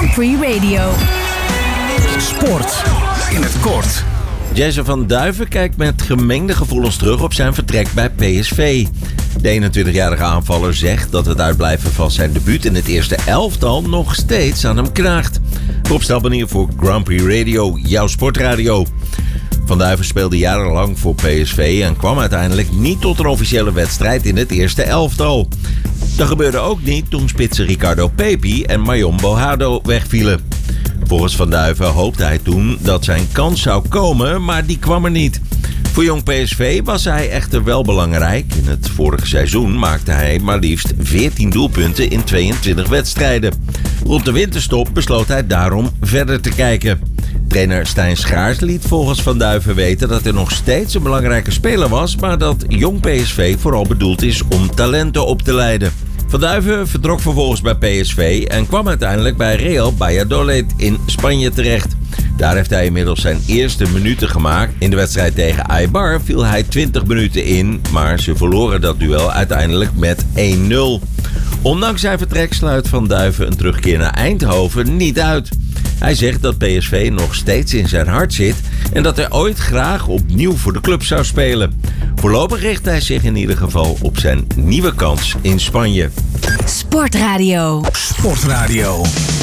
Grand Prix Radio. Sport in het kort. Jason van Duiven kijkt met gemengde gevoelens terug op zijn vertrek bij PSV. De 21-jarige aanvaller zegt dat het uitblijven van zijn debuut in het eerste elftal nog steeds aan hem knaagt. Rob Stelbanier voor Grand Prix Radio, jouw sportradio. Van Duiven speelde jarenlang voor PSV en kwam uiteindelijk niet tot een officiële wedstrijd in het eerste elftal. Dat gebeurde ook niet toen spitsen Ricardo Pepi en Marion Bojado wegvielen. Volgens Van Duiven hoopte hij toen dat zijn kans zou komen, maar die kwam er niet. Voor jong PSV was hij echter wel belangrijk. In het vorige seizoen maakte hij maar liefst 14 doelpunten in 22 wedstrijden. Rond de winterstop besloot hij daarom verder te kijken. Trainer Stijn Schaars liet volgens Van Duiven weten dat hij nog steeds een belangrijke speler was, maar dat jong PSV vooral bedoeld is om talenten op te leiden. Van Duiven vertrok vervolgens bij PSV en kwam uiteindelijk bij Real Valladolid in Spanje terecht. Daar heeft hij inmiddels zijn eerste minuten gemaakt. In de wedstrijd tegen Eibar viel hij 20 minuten in, maar ze verloren dat duel uiteindelijk met 1-0. Ondanks zijn vertrek sluit Van Duiven een terugkeer naar Eindhoven niet uit. Hij zegt dat PSV nog steeds in zijn hart zit en dat hij ooit graag opnieuw voor de club zou spelen. Voorlopig richt hij zich in ieder geval op zijn nieuwe kans in Spanje. Sportradio. Sportradio.